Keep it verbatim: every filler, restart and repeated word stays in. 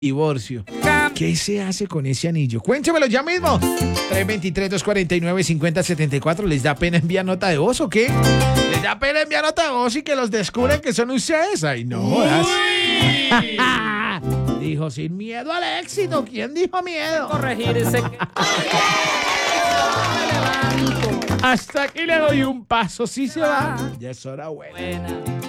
divorcio. ¿Qué se hace con ese anillo? Cuéntemelo ya mismo. tres dos tres, dos cuatro nueve, cinco cero siete cuatro. ¿Les da pena enviar nota de voz o qué? ¿Les da pena enviar nota de voz y que los descubren que son ustedes? Ay, no. jodas. Dijo sin miedo al éxito. ¿Quién dijo miedo? Corregirse. Hasta aquí le doy un paso. Sí se va. Ya es hora buena. Buena.